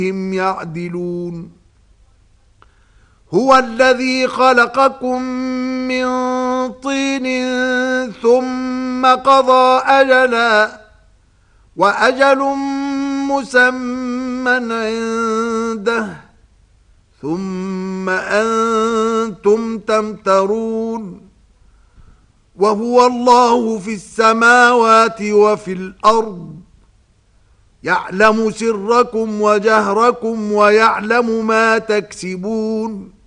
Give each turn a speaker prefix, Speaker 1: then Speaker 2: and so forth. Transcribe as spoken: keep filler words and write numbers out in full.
Speaker 1: هم يعدلون هو الذي خلقكم من طين ثم قضى أجلا وأجل مسمى عنده ثم أنتم تمترون وهو الله في السماوات وفي الأرض يعلم سركم وجهركم ويعلم ما تكسبون